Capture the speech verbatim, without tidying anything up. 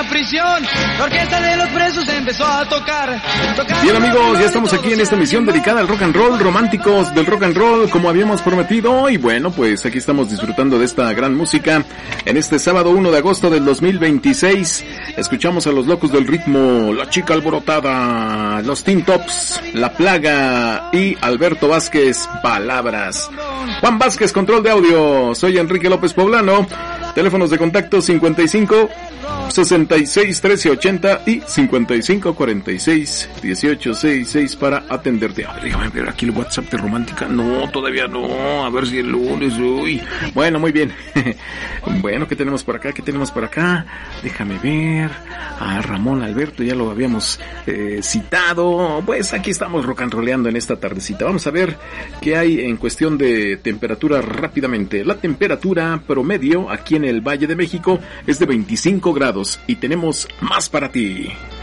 prisión. La orquesta de los presos empezó a tocar, tocar. Bien amigos, ya estamos aquí en esta emisión dedicada al rock and roll, románticos del rock and roll, como habíamos prometido. Y bueno, pues aquí estamos disfrutando de esta gran música en este sábado uno de agosto del dos mil veintiséis. Escuchamos a Los Locos del Ritmo, La Chica Alborotada, Los Teen Tops, La Plaga y Alberto Vázquez, Palabras. Juan Vázquez, control de audio. Soy Enrique López Poblano. Teléfonos de contacto cincuenta y cinco, sesenta y seis, trece ochenta y cincuenta y cinco, cuarenta y seis, dieciocho sesenta y seis para atenderte. A ver, déjame ver aquí el WhatsApp de Romántica. No, todavía no. A ver si el lunes. Uy. Bueno, muy bien. Bueno, ¿qué tenemos por acá? ¿Qué tenemos por acá? Déjame ver. A Ramón Alberto ya lo habíamos eh, citado. Pues aquí estamos rock and rolleando en esta tardecita. Vamos a ver qué hay en cuestión de temperatura rápidamente. La temperatura promedio aquí en el Valle de México es de veinticinco grados y tenemos más para ti.